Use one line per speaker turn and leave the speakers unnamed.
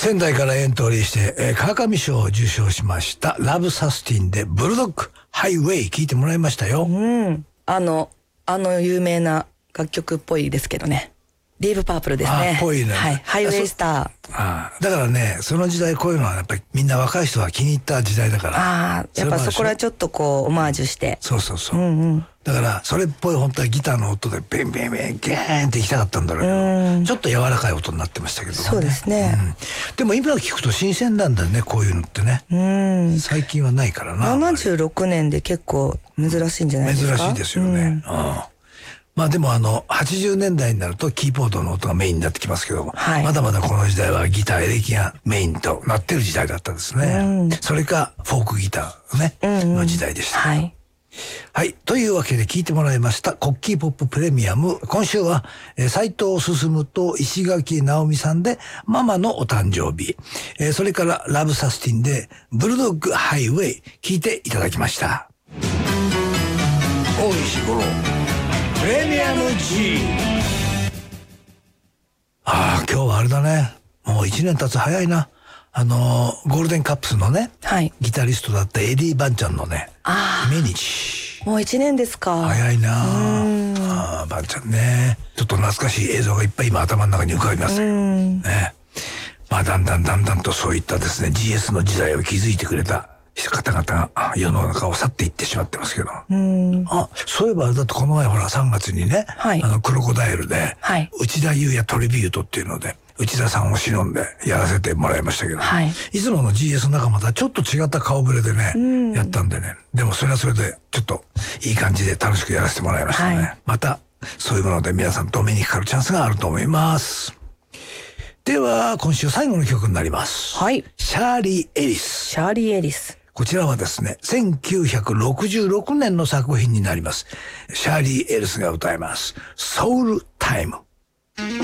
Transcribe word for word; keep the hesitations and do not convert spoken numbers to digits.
仙台からエントリーして、えー、川上賞を受賞しましたラブサスティンでブルドッグハイウェイ聞いてもらいましたよ。
うん。あの、あの有名な楽曲っぽいですけどね。ディープパープルですね。
あ、ぽいね。
はい。ハイウェイスター。
ああ、だからね、その時代こういうのはやっぱりみんな若い人が気に入った時代だから。
ああ、やっぱそこらちょっとこう、オマージュして。
そうそうそう。
うんうん。
だから、それっぽい本当はギターの音でベンベンベンゲーンっていきたかったんだろうけど、ちょっと柔らかい音になってましたけどね。
そうですね。
うん、でも今聞くと新鮮なんだよね、こういうのってね。うん。最近はないからな。
ななじゅうろくねんで結構珍しいんじゃないですか。
珍しいですよね。うん。うん、まあでもあの、はちじゅうねんだいになるとキーボードの音がメインになってきますけども、はい、まだまだこの時代はギター、エレキがメインとなってる時代だったんですね。うん、それか、フォークギターね、うんうん、の時代でした。はい。はい。というわけで聞いてもらいました、コッキーポッププレミアム。今週は、えー、斉藤進と石垣直美さんで、ママのお誕生日。えー、それからラブサスティンで、ブルドッグハイウェイ、聞いていただきました。大石五郎。プレミアム G。 ああ、今日はあれだね。もう一年経つ早いな。あのー、ゴールデンカップスのね、はい、ギタリストだったエディ・バンちゃんのね、命日。
もう一年ですか。
早いなあ。あ、バンちゃんね。ちょっと懐かしい映像がいっぱい今頭の中に浮かびますね。まあだんだんだんだんとそういったですね、ジーエス の時代を築いてくれた方々が世の中を去っていってしまってますけど。うん、あ、そういえばあれだとこの前ほらさんがつにね、はい、あのクロコダイルで、はい、内田裕也トリビュートっていうので、内田さんを忍んでやらせてもらいましたけど、はい、いつもの ジーエス 仲間とはちょっと違った顔ぶれでね、うん、やったんでね、でもそれはそれでちょっといい感じで楽しくやらせてもらいましたね。はい、またそういうもので皆さんとお目にかかるチャンスがあると思います。では今週最後の曲になります。はい。シャーリー・エリス。
シャーリー・エリス。
こちらはですね、せんきゅうひゃくろくじゅうろくねんの作品になります。シャーリー・エリスが歌います。ソウルタイム。